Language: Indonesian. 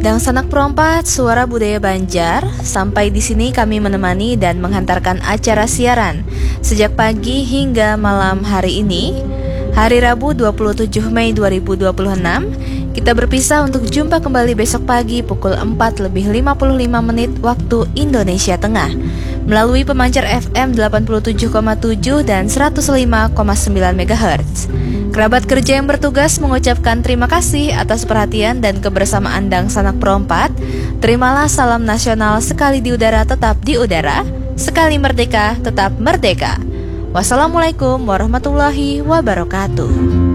Dang Sanak Perompat, Suara Budaya Banjar. Sampai di sini kami menemani dan menghantarkan acara siaran sejak pagi hingga malam hari ini, hari Rabu 27 Mei 2026. Kita berpisah untuk jumpa kembali besok pagi pukul 4:55 waktu Indonesia Tengah melalui pemancar FM 87,7 dan 105,9 MHz. Kerabat kerja yang bertugas mengucapkan terima kasih atas perhatian dan kebersamaan Dang Sanak Perompat. Terimalah salam nasional, sekali di udara tetap di udara, sekali merdeka tetap merdeka. Wassalamualaikum warahmatullahi wabarakatuh.